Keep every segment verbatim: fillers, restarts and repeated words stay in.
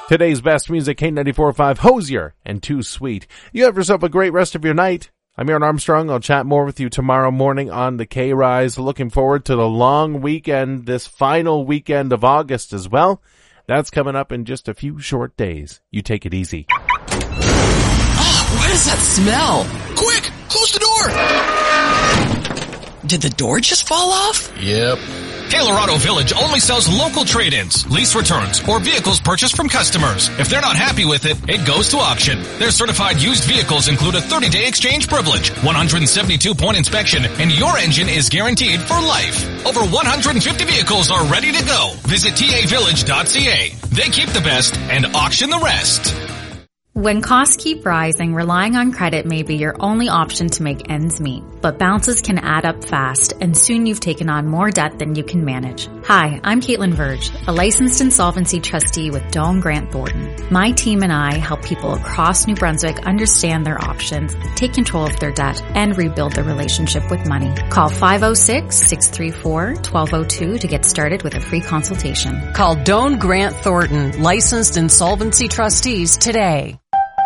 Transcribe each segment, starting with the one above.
Today's best music, K ninety-four point five, Hosier and Too Sweet. You have yourself a great rest of your night. I'm Aaron Armstrong. I'll chat more with you tomorrow morning on the K-Rise. Looking forward to the long weekend, this final weekend of August as well. That's coming up in just a few short days. You take it easy. Oh, what is that smell? Quick, close the door. Did the door just fall off? Yep. Colorado Village only sells local trade-ins, lease returns, or vehicles purchased from customers. If they're not happy with it, it goes to auction. Their certified used vehicles include a thirty-day exchange privilege, one hundred seventy-two point inspection, and your engine is guaranteed for life. Over one hundred fifty vehicles are ready to go. Visit T A village dot C A. They keep the best and auction the rest. When costs keep rising, relying on credit may be your only option to make ends meet. But balances can add up fast, and soon you've taken on more debt than you can manage. Hi, I'm Caitlin Verge, a licensed insolvency trustee with Doane Grant Thornton. My team and I help people across New Brunswick understand their options, take control of their debt, and rebuild their relationship with money. Call five oh six, six three four, one two oh two to get started with a free consultation. Call Doane Grant Thornton, licensed insolvency trustees today.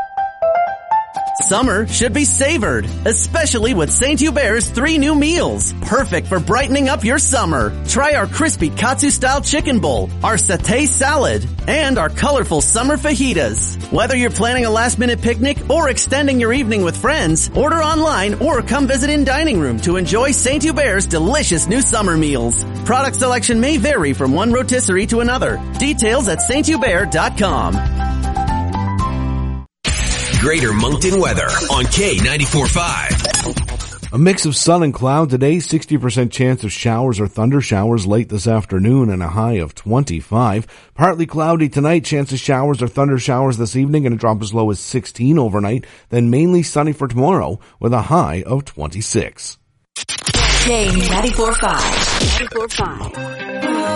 Summer should be savored, especially with Saint Hubert's three new meals. Perfect for brightening up your summer. Try our crispy katsu-style chicken bowl, our satay salad, and our colorful summer fajitas. Whether you're planning a last-minute picnic or extending your evening with friends, order online or come visit in dining room to enjoy Saint Hubert's delicious new summer meals. Product selection may vary from one rotisserie to another. Details at saint hubert dot com. Greater Moncton weather on K ninety-four point five. A mix of sun and cloud today, sixty percent chance of showers or thunder showers late this afternoon and a high of twenty-five. Partly cloudy tonight, chance of showers or thunder showers this evening and a drop as low as sixteen overnight. Then mainly sunny for tomorrow with a high of twenty-six. K ninety-four point five. ninety-four point five.